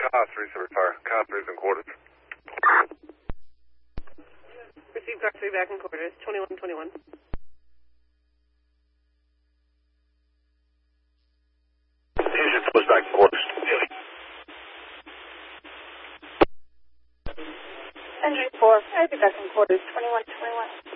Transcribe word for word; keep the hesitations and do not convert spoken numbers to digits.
Ah, three seven fire. Car three's in quarters. Receive car three back in quarters. Twenty-one twenty-one. Engine four's back in quarters. Engine four, I'll be back in quarters. Twenty-one twenty-one.